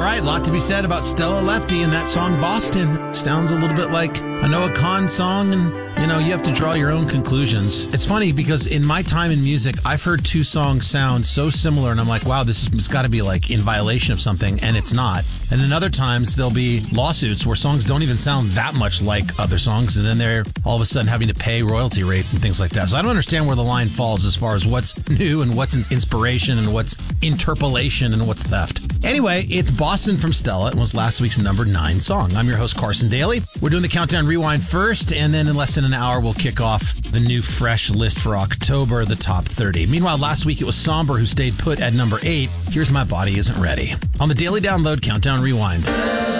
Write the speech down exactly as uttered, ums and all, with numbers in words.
right, a lot to be said about Stella Lefty and that song Boston. Sounds a little bit like a Noah Kahan song, and, you know, you have to draw your own conclusions. It's funny because in my time in music, I've heard two songs sound so similar, and I'm like, wow, this has got to be like in violation of something, and it's not. And then other times there'll be lawsuits where songs don't even sound that much like other songs, and then they're all of a sudden having to pay royalty rates and things like that. So I don't understand where the line falls as far as what's new and what's an inspiration and what's interpolation and what's theft. Anyway, it's Boston from Stella. It was last week's number nine song. I'm your host, Carson Daly. We're doing the Countdown Rewind first, and then in less than an hour, we'll kick off the new fresh list for October, the top thirty. Meanwhile, last week it was Somber who stayed put at number eight. Here's My Body Isn't Ready. On the Daily Download Countdown Rewind.